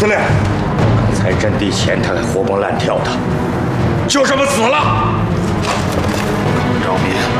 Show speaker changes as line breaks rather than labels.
司令，刚才阵地前他还活蹦乱跳的，就这么死了。
饶民。